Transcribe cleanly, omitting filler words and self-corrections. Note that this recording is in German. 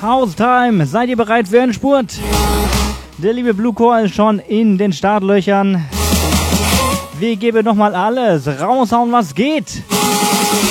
House Time. Seid ihr bereit für einen Spurt? Der liebe Blue Core ist schon in den Startlöchern. Wir geben nochmal alles. Raushauen, was geht.